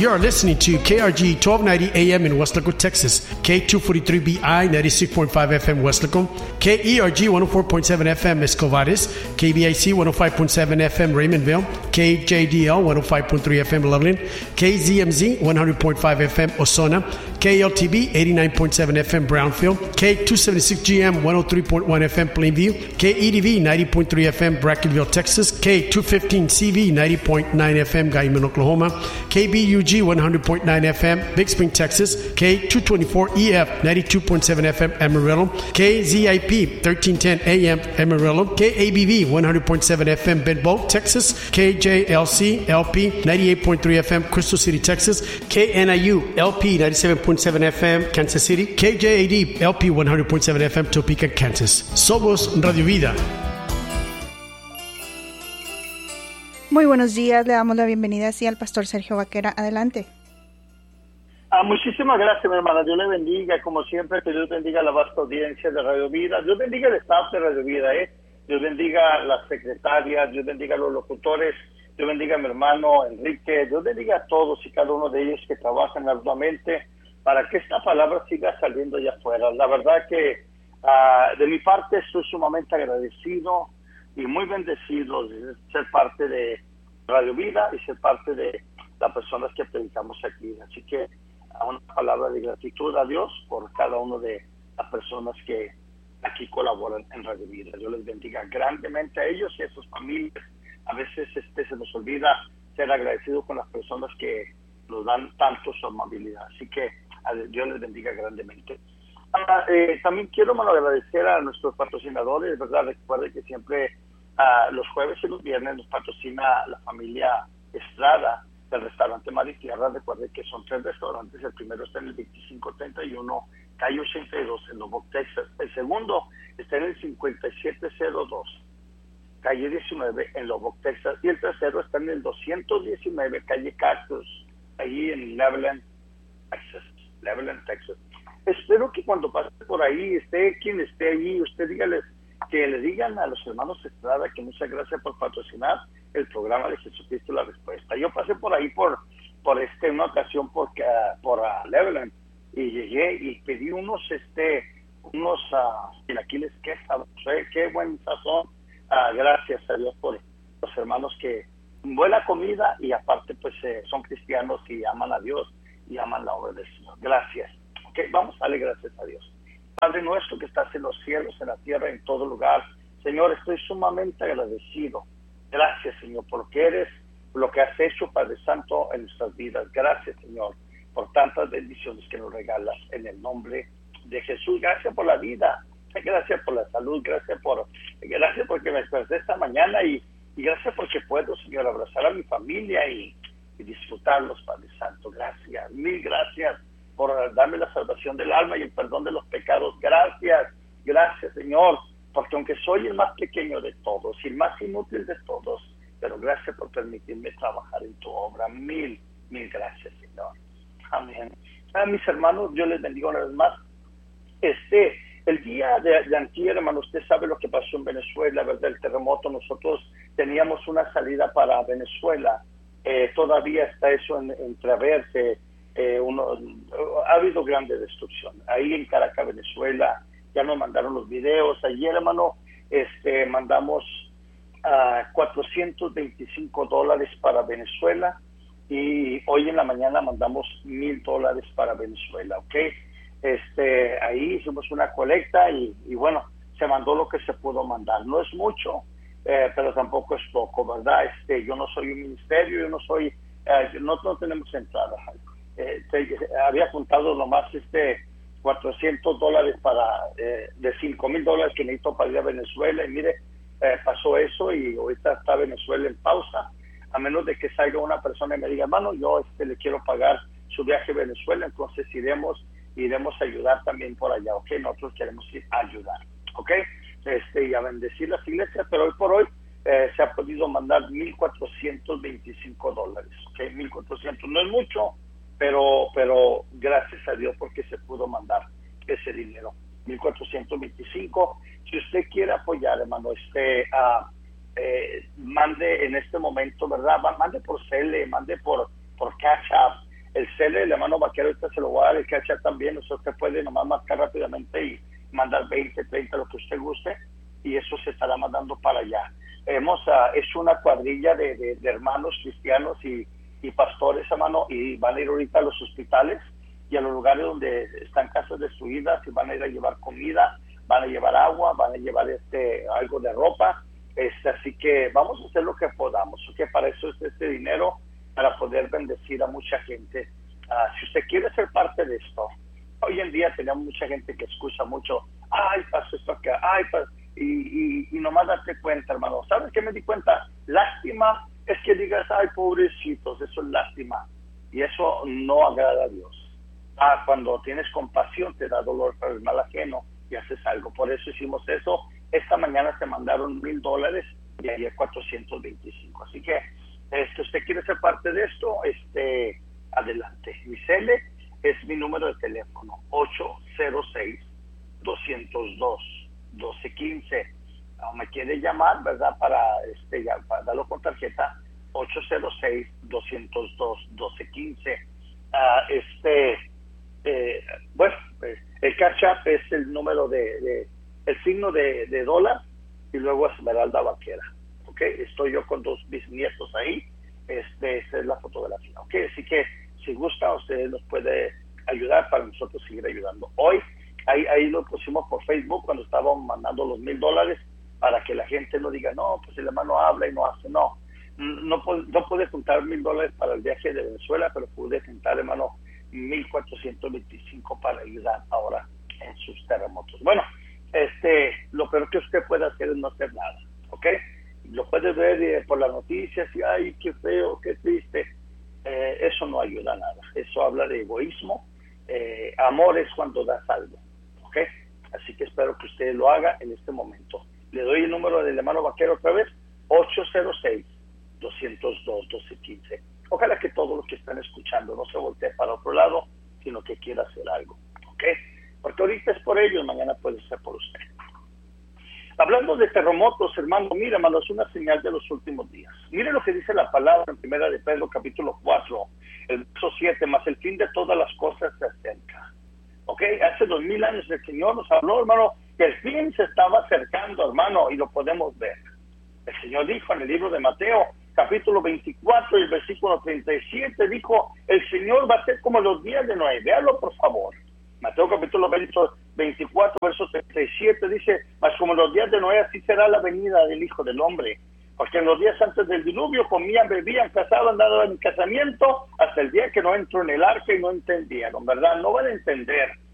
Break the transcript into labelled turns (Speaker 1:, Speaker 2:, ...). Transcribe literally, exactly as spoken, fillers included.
Speaker 1: You're listening to K R G twelve ninety A M in Westlaco, Texas, K two forty-three B I ninety-six point five F M Westlaco, K E R G one oh four point seven F M Escovares, K B I C one oh five point seven F M Raymondville, K J D L one oh five point three F M Loveland, K Z M Z one hundred point five F M Ozona, K L T B eighty-nine point seven F M Brownfield, K two seventy-six G M one oh three point one F M Plainview, K E D V ninety point three F M Brackenville, Texas, K two fifteen C V ninety point nine F M Guyman, Oklahoma, K B U G one hundred point nine F M Big Spring, Texas, K two twenty-four E F ninety-two point seven F M Amarillo, K Z I P thirteen ten A M Amarillo, K A B V one hundred point seven F M Benbow, Texas, K J L C L P ninety-eight point three F M Crystal City, Texas, K N I U L P ninety-seven point seven F M Kansas City, K J A D L P one hundred point seven F M Topeka, Kansas. Somos Radio Vida.
Speaker 2: Muy buenos días, le damos la bienvenida así al pastor Sergio Vaquera. Adelante.
Speaker 3: Ah, muchísimas gracias, mi hermana. Dios le bendiga, como siempre, que Dios bendiga la vasta audiencia de Radio Vida. Dios bendiga el staff de Radio Vida, ¿eh? Dios bendiga a las secretarias, Dios bendiga a los locutores, Dios bendiga a mi hermano Enrique, Dios bendiga a todos y cada uno de ellos que trabajan arduamente para que esta palabra siga saliendo allá afuera. La verdad que uh, de mi parte estoy sumamente agradecido y muy bendecido de ser parte de Radio Vida y ser parte de las personas que predicamos aquí. Así que una palabra de gratitud a Dios por cada una de las personas que aquí colaboran en Radio Vida. Dios les bendiga grandemente a ellos y a sus familias. A veces este se nos olvida ser agradecidos con las personas que nos dan tanto su amabilidad. Así que a Dios les bendiga grandemente. Ah, eh, también quiero bueno, agradecer a nuestros patrocinadores, ¿verdad? Recuerden que siempre ah, los jueves y los viernes nos patrocina la familia Estrada del restaurante Mar y Tierra. Recuerden que son tres restaurantes. El primero está en el veinticinco treinta y uno, calle ochenta y dos en Lubbock, Texas. El segundo está en el cincuenta y siete cero dos, calle diecinueve en Lubbock, Texas. Y el tercero está en el doscientos diecinueve, calle Cactus, allí en Leveland, Texas. Leveland, Texas. Espero que cuando pase por ahí, esté quien esté allí, usted dígales, que le digan a los hermanos Estrada que muchas gracias por patrocinar el programa de Jesucristo la Respuesta. Yo pasé por ahí por por este una ocasión por, uh, por uh, Leveland y llegué y pedí unos este unos uh, chilaquiles que sabrosos, qué buen sazón. Uh, gracias a Dios por los hermanos que buena comida y aparte pues eh, son cristianos y aman a Dios y aman la obra del Señor. Gracias. Okay, vamos a darle gracias a Dios. Padre nuestro que estás en los cielos, en la tierra, en todo lugar. Señor, estoy sumamente agradecido. Gracias, Señor, por lo que eres, por lo que has hecho, Padre Santo, en nuestras vidas. Gracias, Señor, por tantas bendiciones que nos regalas en el nombre de Jesús. Gracias por la vida. Gracias por la salud. Gracias por, gracias porque me desperté esta mañana y, y gracias porque puedo, Señor, abrazar a mi familia y, y disfrutarlos, Padre Santo. Gracias. Mil gracias por darme la salvación del alma y el perdón de los pecados. Gracias, gracias, Señor, porque aunque soy el más pequeño de todos y el más inútil de todos, pero gracias por permitirme trabajar en tu obra. Mil, mil gracias, Señor. Amén. A mis hermanos, yo les bendigo una vez más. Este, el día de, de antier, hermano, usted sabe lo que pasó en Venezuela, ¿verdad? El terremoto, nosotros teníamos una salida para Venezuela. Eh, todavía está eso en, entreverse. Eh, uno, ha habido grande destrucción ahí en Caracas, Venezuela. Ya nos mandaron los videos ayer, hermano. Este, mandamos uh, cuatrocientos veinticinco dólares para Venezuela y hoy en la mañana mandamos mil dólares para Venezuela, ¿ok? Este, ahí hicimos una colecta y, y bueno, se mandó lo que se pudo mandar. No es mucho, eh, pero tampoco es poco, ¿verdad? Este, yo no soy un ministerio, yo no soy, eh, no, no tenemos entrada. Eh, te, había juntado nomás este cuatrocientos dólares para eh, de cinco mil dólares que necesito para ir a Venezuela y mire, eh, pasó eso y ahorita está Venezuela en pausa, a menos de que salga una persona y me diga, hermano, yo este le quiero pagar su viaje a Venezuela, entonces iremos iremos a ayudar también por allá, ok, nosotros queremos ir a ayudar, ok, este y a bendecir las iglesias, pero hoy por hoy eh, se ha podido mandar mil cuatrocientos veinticinco dólares, ok, mil cuatrocientos, no es mucho, pero pero gracias a Dios porque se pudo mandar ese dinero, mil cuatrocientos veinticinco. Si usted quiere apoyar, hermano, este uh, eh, mande en este momento, ¿verdad? Mande por Cele, mande por por Cash App, el cel, el hermano Vaquero, ahorita se lo voy a dar, el cash app también, eso usted puede nomás marcar rápidamente y mandar veinte, treinta, lo que usted guste, y eso se estará mandando para allá. Hemos uh, hecho una cuadrilla de, de, de hermanos cristianos y, y pastores, hermano, y van a ir ahorita a los hospitales y a los lugares donde están casas destruidas, y van a ir a llevar comida, van a llevar agua, van a llevar este algo de ropa. Este, así que vamos a hacer lo que podamos, que para eso es este dinero, para poder bendecir a mucha gente. Uh, si usted quiere ser parte de esto, hoy en día tenemos mucha gente que escucha mucho, ay, pasó esto acá, ay, pasó, y, y, y nomás date cuenta, hermano. ¿Sabes qué me di cuenta? Lástima es que digas, ay, pobrecitos, eso es lástima, y eso no agrada a Dios. Ah, cuando tienes compasión te da dolor para el mal ajeno y haces algo. Por eso hicimos eso. Esta mañana se mandaron mil dólares y ayer cuatrocientos veinticinco. Así que, este, usted quiere ser parte de esto, este, adelante. Mi cele es mi número de teléfono, ocho cero seis, dos cero dos, uno dos uno cinco. Uh, me quiere llamar, ¿verdad? Para, este, ya, para darlo con tarjeta, ocho cero seis, dos cero dos, uno dos uno cinco. Uh, este, eh, bueno, eh, el cash app es el número de, de el signo de, de dólar y luego Esmeralda Vaquera. ¿Ok? Estoy yo con dos bisnietos ahí. Este, esta es la fotografía. ¿Ok? Así que si gusta, usted nos puede ayudar para nosotros seguir ayudando. Hoy, ahí, ahí lo pusimos por Facebook cuando estábamos mandando los mil dólares para que la gente no diga, no, pues el hermano habla y no hace. No, no, no pude juntar mil dólares para el viaje de Venezuela, pero pude juntar, hermano, mil cuatrocientos veinticinco para ayudar ahora en sus terremotos. Bueno, este, lo peor que usted puede hacer es no hacer nada, ¿ok? Lo puede ver eh, por las noticias y, ay, qué feo, qué triste. Eh, eso no ayuda a nada. Eso habla de egoísmo. Eh, amor es cuando das algo, ¿ok? Así que espero que usted lo haga en este momento. Le doy el número del hermano Vaquero otra vez, ocho cero seis, dos cero dos, uno dos uno cinco. Ojalá que todos los que están escuchando no se volteen para otro lado, sino que quiera hacer algo, ¿ok? Porque ahorita es por ellos, mañana puede ser por usted. Hablando de terremotos, hermano, mira, hermano, es una señal de los últimos días. Mire lo que dice la palabra en Primera de Pedro, capítulo cuatro, el verso siete, más el fin de todas las cosas se acerca. ¿Ok? Hace dos mil años el Señor nos habló, hermano, que el fin se estaba acercando, hermano, y lo podemos ver. El Señor dijo en el libro de Mateo, capítulo veinticuatro, y el versículo treinta y siete, dijo, el Señor va a ser como los días de Noé. Véalo, por favor. Mateo capítulo veinticuatro, verso treinta y siete, dice, mas como en los días de Noé, así será la venida del Hijo del Hombre. Porque en los días antes del diluvio comían, bebían, casaban, daban en casamiento, hasta el día que no entró en el arca y no entendieron, ¿verdad? No van a entender